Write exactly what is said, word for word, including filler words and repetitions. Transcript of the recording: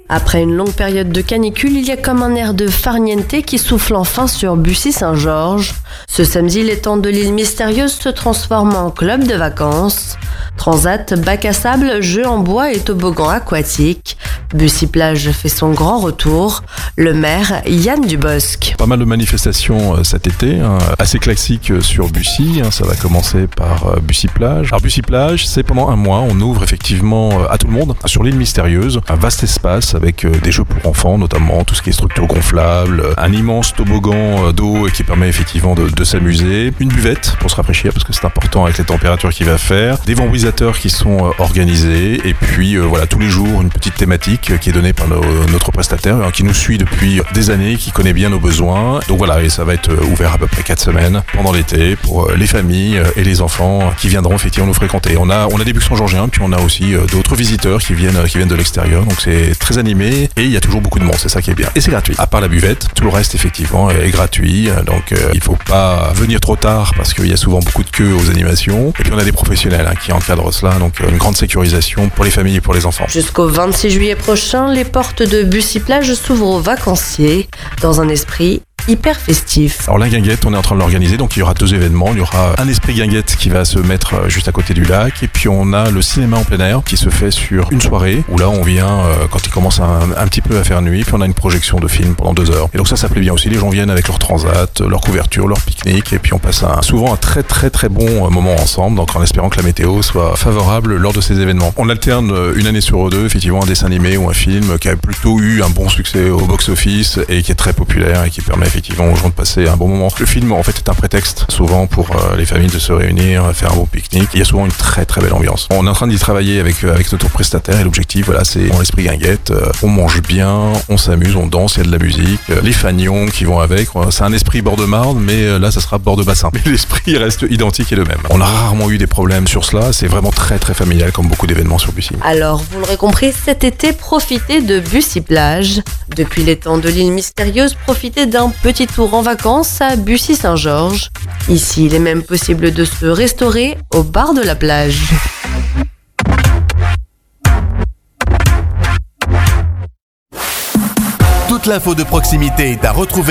Après une longue période de canicule, il y a comme un air de farniente qui souffle enfin sur Bussy-Saint-Georges. Ce samedi, l'étang de l'île mystérieuse se transforme en club de vacances. Transat, bac à sable, jeux en bois et toboggan aquatique. Bussy-Plage fait son grand retour. Le maire, Yann Dubosc. Pas mal de manifestations cet été, hein, assez classiques sur Bussy. Hein, ça va commencer par Bussy-Plage. Alors Bussy-Plage, c'est pendant un mois, on ouvre effectivement à tout le monde sur l'île mystérieuse. Un vaste espace avec des jeux pour enfants, notamment tout ce qui est structure gonflable, un immense toboggan d'eau qui permet effectivement de, de s'amuser, une buvette pour se rafraîchir parce que c'est important avec les températures qu'il va faire, des vambrilisateurs qui sont organisés et puis euh, voilà tous les jours une petite thématique qui est donnée par nos, notre prestataire hein, qui nous suit depuis des années, qui connaît bien nos besoins. Donc voilà, et ça va être ouvert à peu près quatre semaines pendant l'été pour les familles et les enfants qui viendront effectivement nous fréquenter. On a, on a des Buxons-Georgiens, puis on a aussi d'autres visiteurs qui viennent, qui viennent de l'extérieur, donc c'est très animé et il y a toujours beaucoup de monde, c'est ça qui est bien. Et c'est gratuit. À part la buvette, tout le reste effectivement est gratuit, donc euh, il faut pas venir trop tard parce qu'il y a souvent beaucoup de queues aux animations. Et puis on a des professionnels hein, qui encadrent cela, donc une grande sécurisation pour les familles et pour les enfants. Jusqu'au vingt-six juillet prochain, les portes de Bussy-Plage s'ouvrent aux vacanciers dans un esprit hyper festif. Alors la guinguette, on est en train de l'organiser, donc il y aura deux événements. Il y aura un esprit guinguette qui va se mettre juste à côté du lac, et puis on a le cinéma en plein air qui se fait sur une soirée, où là on vient euh, quand il commence un, un petit peu à faire nuit, puis on a une projection de film pendant deux heures. Et donc ça, ça plaît bien aussi. Les gens viennent avec leur transat, leur couverture, leur pique-nique, et puis on passe un, souvent un très très très bon moment ensemble, donc en espérant que la météo soit favorable lors de ces événements. On alterne une année sur deux, effectivement, un dessin animé ou un film qui a plutôt eu un bon succès au box-office et qui est très populaire et qui permet effectivement aux gens de passer un bon moment. Le film en fait est un prétexte souvent pour euh, les familles de se réunir, faire un bon pique-nique. Il y a souvent une très très belle ambiance. On est en train d'y travailler avec, avec notre prestataire et l'objectif voilà c'est dans l'esprit guinguette, euh, on mange bien, on s'amuse, on danse, il y a de la musique, euh, les fagnons qui vont avec, c'est un esprit bord de Marne mais euh, là ça sera bord de bassin. Mais l'esprit reste identique et le même. On a rarement eu des problèmes sur cela, c'est vraiment très très familial comme beaucoup d'événements sur Bussy. Alors vous l'aurez compris, cet été profitez de Bussy-Plage. Depuis l'étang de l'île mystérieuse, profitez d'un petit tour en vacances à Bussy-Saint-Georges. Ici, il est même possible de se restaurer au bar de la plage. Toute l'info de proximité est à retrouver